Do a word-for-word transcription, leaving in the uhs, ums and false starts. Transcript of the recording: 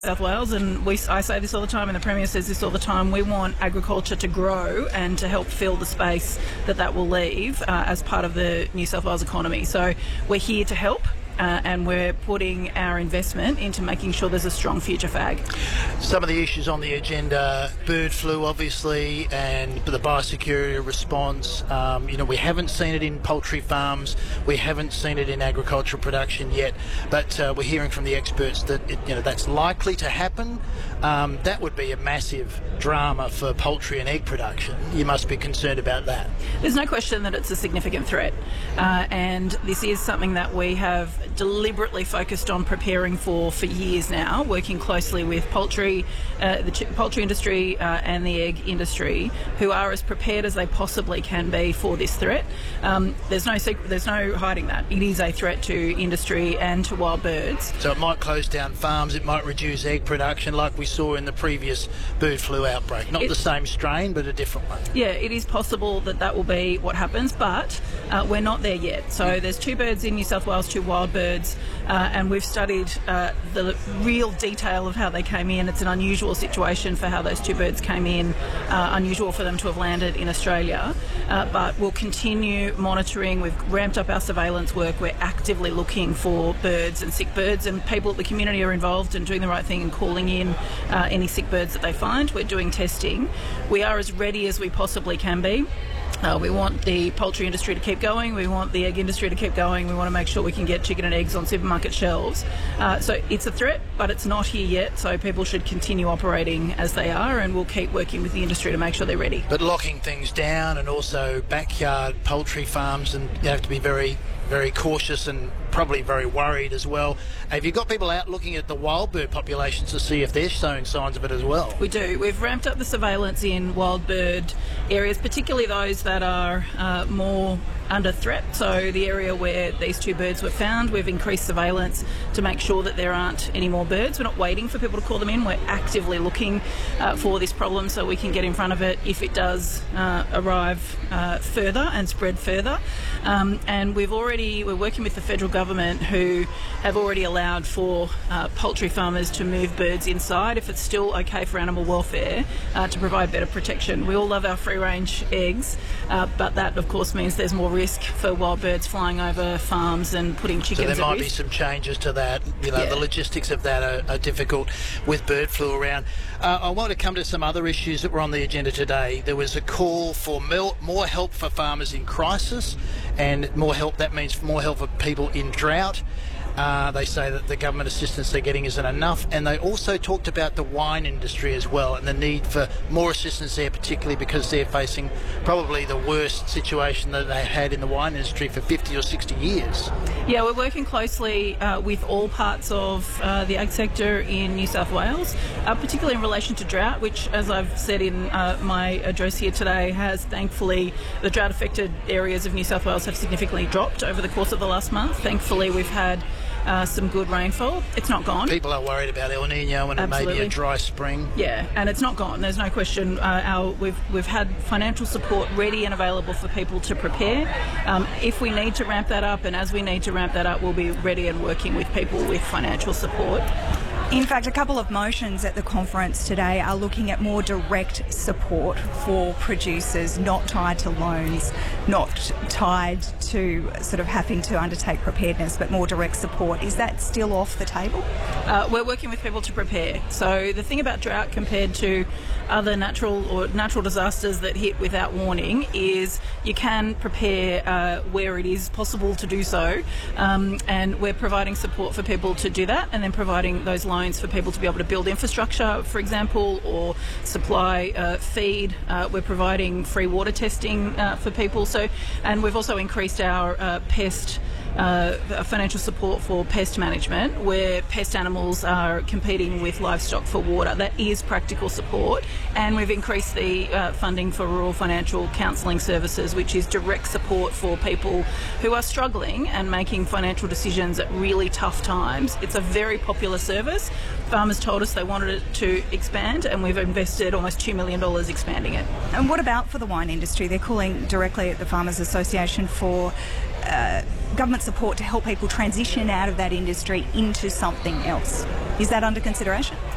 South Wales, and we, I say this all the time, and the Premier says this all the time, we want agriculture to grow and to help fill the space that that will leave uh, as part of the New South Wales economy. So we're here to help. Uh, and we're putting our investment into making sure there's a strong future for ag. Some of the issues on the agenda, bird flu obviously, and the biosecurity response. Um, you know, we haven't seen it in poultry farms, we haven't seen it in agricultural production yet, but uh, we're hearing from the experts that it, you know, that's likely to happen. Um, that would be a massive drama for poultry and egg production. You must be concerned about that. There's no question that it's a significant threat, uh, and this is something that we have deliberately focused on preparing for for years now, working closely with poultry, uh, the ch- poultry industry uh, and the egg industry, who are as prepared as they possibly can be for this threat. Um, there's no secret, there's no hiding that. It is a threat to industry and to wild birds. So it might close down farms, it might reduce egg production like we saw in the previous bird flu outbreak. Not it, the same strain, but a different one. Yeah, it is possible that that will be what happens, but uh, we're not there yet. So there's two birds in New South Wales, two wild birds. Birds, uh, and we've studied uh, the real detail of how they came in. It's an unusual situation for how those two birds came in, uh, unusual for them to have landed in Australia, uh, but we'll continue monitoring. We've ramped up our surveillance work. We're actively looking for birds and sick birds, and people at the community are involved and doing the right thing and calling in uh, any sick birds that they find. We're doing testing. We are as ready as we possibly can be. Uh, we want the poultry industry to keep going. We want the egg industry to keep going. We want to make sure we can get chicken and eggs on supermarket shelves. Uh, so it's a threat, but it's not here yet. So people should continue operating as they are, and we'll keep working with the industry to make sure they're ready. But locking things down, and also backyard poultry farms, and you have to be very, very cautious and probably very worried as well. Have you got people out looking at the wild bird populations to see if they're showing signs of it as well? We do. We've ramped up the surveillance in wild bird areas, particularly those that are uh, more under threat. So the area where these two birds were found, we've increased surveillance to make sure that there aren't any more birds. We're not waiting for people to call them in. We're actively looking uh, for this problem so we can get in front of it if it does uh, arrive uh, further and spread further. Um, and we've already, we're working with the federal government, who have already allowed for uh, poultry farmers to move birds inside if it's still okay for animal welfare, uh, to provide better protection. We all love our free-range eggs, uh, but that of course means there's more risk for wild birds flying over farms and putting chickens at risk. So there might be some changes to that. You know, yeah. The logistics of that are, are difficult with bird flu around. Uh, I want to come to some other issues that were on the agenda today. There was a call for more help for farmers in crisis, and more help, that means more help for people in drought. Uh, they say that the government assistance they're getting isn't enough, and they also talked about the wine industry as well and the need for more assistance there, particularly because they're facing probably the worst situation that they had in the wine industry for fifty or sixty years. Yeah, we're working closely uh, with all parts of uh, the ag sector in New South Wales, uh, particularly in relation to drought, which, as I've said in uh, my address here today, has thankfully, the drought-affected areas of New South Wales have significantly dropped over the course of the last month. Thankfully, we've had Uh, some good rainfall. It's not gone. People are worried about El Nino and Absolutely. maybe a dry spring. Yeah, and it's not gone. There's no question. Uh, our, we've we've had financial support ready and available for people to prepare. Um, if we need to ramp that up, and as we need to ramp that up, we'll be ready and working with people with financial support. In fact, a couple of motions at the conference today are looking at more direct support for producers, not tied to loans, not tied to sort of having to undertake preparedness, but more direct support. Is that still off the table? Uh, we're working with people to prepare. So the thing about drought compared to other natural or natural disasters that hit without warning is you can prepare uh, where it is possible to do so, um, and we're providing support for people to do that, and then providing those loans for people to be able to build infrastructure, for example, or supply uh, feed. Uh, we're providing free water testing uh, for people. So, and we've also increased our uh, pest Uh, financial support for pest management, where pest animals are competing with livestock for water. That is practical support, and we've increased the uh, funding for rural financial counselling services, which is direct support for people who are struggling and making financial decisions at really tough times. It's a very popular service. Farmers told us they wanted it to expand, and we've invested almost two million dollars expanding it. And what about for the wine industry? They're calling directly at the Farmers Association for uh, government support to help people transition out of that industry into something else. Is that under consideration?